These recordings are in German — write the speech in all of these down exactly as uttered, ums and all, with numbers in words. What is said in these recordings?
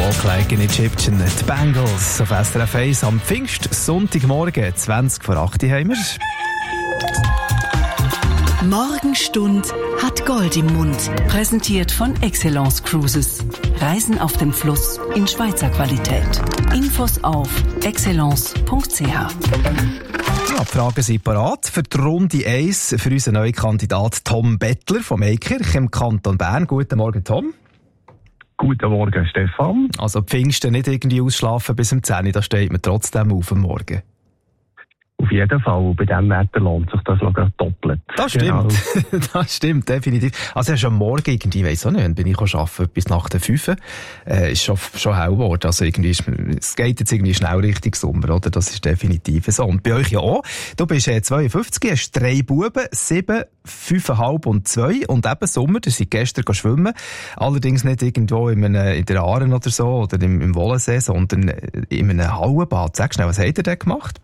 Walk Like an Egyptian, die Bangles auf S R F eins am Pfingstsonntagmorgen, zwanzig vor acht haben wir. Morgenstund hat Gold im Mund. Präsentiert von Excellence Cruises. Reisen auf dem Fluss in Schweizer Qualität. Infos auf excellence punkt c h. Ja, die Fragen sind parat für die Runde eins für unseren neuen Kandidat Tom Bettler vom Eikirch im Kanton Bern. Guten Morgen, Tom. Guten Morgen, Stefan. Also Pfingsten nicht irgendwie ausschlafen bis um zehn Uhr, da steht man trotzdem auf am Morgen. Auf jeden Fall, bei diesem Wetter lohnt sich das noch doppelt. Das stimmt, genau. Das stimmt, definitiv. Also erst am Morgen irgendwie, weiss auch nicht, dann bin ich arbeiten bis nach der fünf Uhr, äh, ist schon, schon hell geworden. Also irgendwie ist, es geht jetzt irgendwie schnell Richtung Sommer, oder? Das ist definitiv so. Und bei euch ja auch. Du bist äh, zweiundfünfzig, hast drei Buben, sieben, fünfeinhalb und zwei und eben Sommer, die sind gestern schwimmen. Allerdings nicht irgendwo in, einem, in der Aaren oder so oder im, im Wollensee, sondern in einem Hallenbad. Sag schnell, was habt ihr denn gemacht?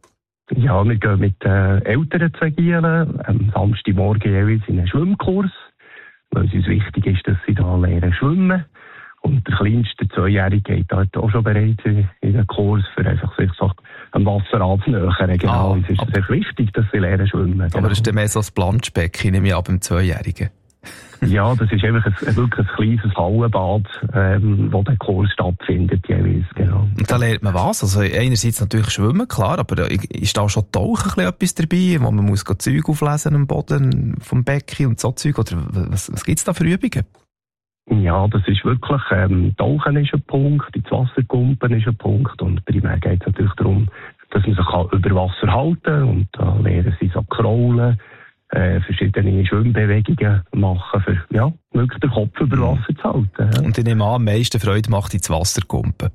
Ja, wir gehen mit den äh, Eltern zu Gielen am Samstagmorgen jeweils in einen Schwimmkurs, weil es uns wichtig ist, dass sie da lernen schwimmen. Und der kleinste Zweijährige geht dort auch schon bereits in, in den Kurs, für einfach sich so am Wasser anzunähern. Genau, ah, es ist sehr wichtig, dass sie lernen schwimmen. Genau. Aber das ist dann mehr so ein Planschbecken, nehme ich ab dem Zweijährigen. Ja, das ist einfach ein, wirklich ein kleines Hallenbad, ähm, wo der Kurs stattfindet jeweils, genau. Und da lernt man was? Also einerseits natürlich schwimmen, klar, aber ist da schon Tauchen etwas dabei, wo man muss Zeug auflesen am Boden vom Becken und so Zeug? Oder was, was gibt es da für Übungen? Ja, das ist wirklich, ähm, Tauchen ist ein Punkt, ins Wasser pumpen ist ein Punkt und primär geht es natürlich darum, dass man sich kann über Wasser halten kann und da lernen sie so kraulen, Äh, verschiedene Schwimmbewegungen machen, für ja, wirklich den Kopf über Wasser zu halten. Ja. Und ich nehme an, am meisten Freude macht ins Wasser kumpen.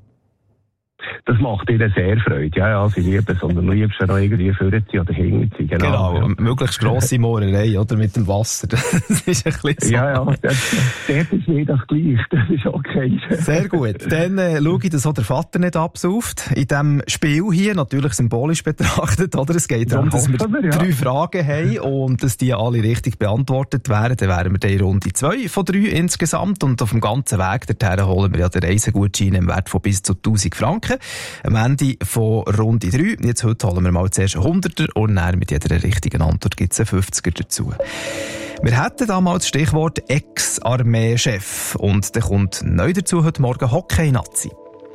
Das macht ihnen sehr Freude, ja, ja, sie lieben es und am liebsten noch irgendwie vorne ziehen oder hinten ziehen. Genau, genau ja. Möglichst grosse Moorerei, oder, mit dem Wasser. Das ist ein bisschen so. Ja, ja, das, das ist nicht das Gleiche, das ist okay. Sehr gut, dann äh, schaue ich, dass auch der Vater nicht absauft. In diesem Spiel hier, natürlich symbolisch betrachtet, oder? Es geht darum, ja, dass wir, wir ja. drei Fragen haben und dass die alle richtig beantwortet werden. Dann wären wir dann in Runde zwei von drei insgesamt und auf dem ganzen Weg dorthin holen wir ja den Reisegutschein im Wert von bis zu tausend Franken. Am Ende von Runde drei. Jetzt heute holen wir mal zuerst einen Hunderter und dann mit jeder richtigen Antwort gibt es einen fünfziger dazu. Wir hätten damals das Stichwort Ex-Armee-Chef und dann kommt neu dazu heute Morgen Hockey-Nazi.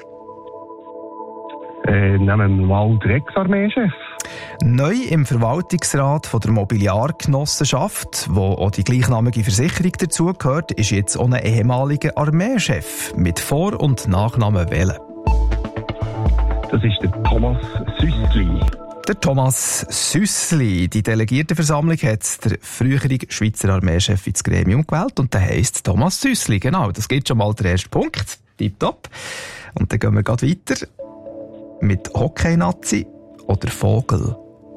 Äh, nehmen wir mal den Ex-Armee-Chef. Neu im Verwaltungsrat von der Mobiliargenossenschaft, wo auch die gleichnamige Versicherung dazugehört, ist jetzt auch ein ehemaliger Armeechef mit Vor- und Nachnamen wählen. Das ist der Thomas Süssli. Der Thomas Süssli. Die Delegiertenversammlung hat der frühere Schweizer Armeechef ins Gremium gewählt und der heisst Thomas Süssli. Genau, das gibt schon mal den ersten Punkt. Tipptopp. Und dann gehen wir gleich weiter mit Hockey-Nazi oder Vogel.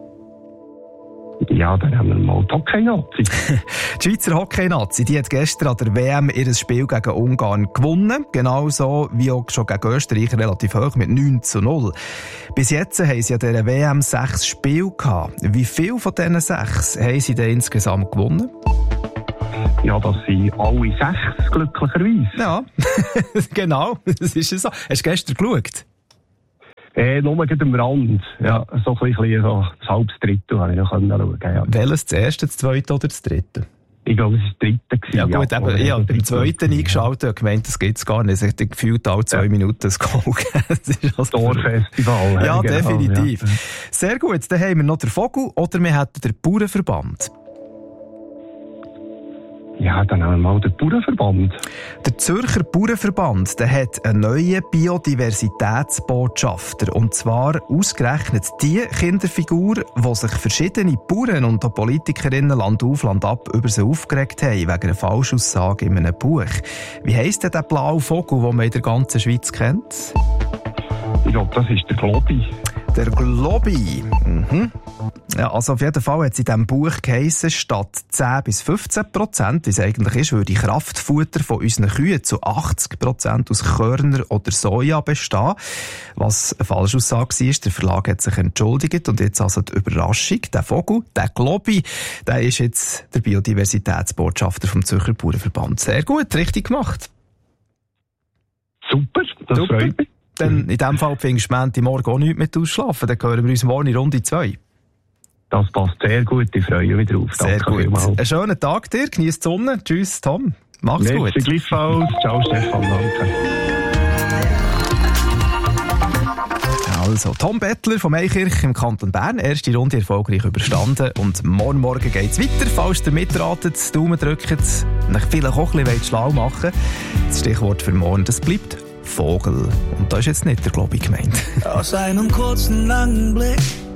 Ja, dann haben wir mal die Hockey-Nazi. Die Schweizer Hockey-Nazi, die hat gestern an der W M ihr Spiel gegen Ungarn gewonnen. Genauso wie auch schon gegen Österreich relativ hoch mit neun zu null. Bis jetzt haben sie an dieser W M sechs Spiele gehabt. Wie viele von diesen sechs haben sie denn insgesamt gewonnen? Ja, das sind alle sechs, glücklicherweise. Ja, genau, das ist so. Hast du gestern geschaut? Äh, nur gerade am Rand. Ja, so ein bisschen so ein halbes Drittel habe ich noch schauen. Ja. Welches, das erste, das zweite oder das dritte? Ich glaube, es war das dritte. Ja gut, ja, eben, ich habe beim zweiten eingeschaut und gemeint, das gibt es gar nicht. Ich habe gefühlt alle zwei ja. Minuten das Goal. Das ist also Torfestival. Ja, ja, definitiv. Ja. Sehr gut, dann haben wir noch den Vogel oder wir hätten den Bauernverband. Ja, dann haben wir mal den Bauernverband. Der Zürcher Bauernverband der hat einen neuen Biodiversitätsbotschafter. Und zwar ausgerechnet die Kinderfigur, die sich verschiedene Bauern und auch Politikerinnen Land auf, Land ab über sie aufgeregt haben, wegen einer Falschaussage in einem Buch. Wie heisst denn der blaue Vogel, den man in der ganzen Schweiz kennt? Ich glaube, das ist der Globi. Der Globi. Mhm. Ja, also auf jeden Fall hat es in diesem Buch geheissen, statt zehn bis fünfzehn Prozent, wie es eigentlich ist, würde Kraftfutter von unseren Kühen zu achtzig Prozent aus Körner oder Soja bestehen. Was eine Falschaussage war, der Verlag hat sich entschuldigt und jetzt also die Überraschung, der Vogel, der Globi, der ist jetzt der Biodiversitätsbotschafter vom Zürcher Bauernverband. Sehr gut, richtig gemacht. Super, das Super. freut mich. Dann in diesem Fall findest du Montagmorgen auch nichts mehr ausschlafen. Dann hören wir uns morgen in Runde zwei. Das passt sehr gut, ich freue mich drauf. Sehr Danke gut. vielmals. Einen schönen Tag dir, genieß die Sonne. Tschüss, Tom. Mach's Merci gut. gleichfalls. Ciao, Stefan. Danke. Also, Tom Bettler vom Eikirch im Kanton Bern. Erste Runde erfolgreich überstanden. Und morgen Morgen geht's weiter. Falls ihr mitratet, Daumen drückt, und euch vielleicht auch ein bisschen schlau machen. Das Stichwort für morgen, das bleibt Vogel. Und da ist jetzt nicht der Glaube ich gemeint. Aus einem kurzen, langen Blick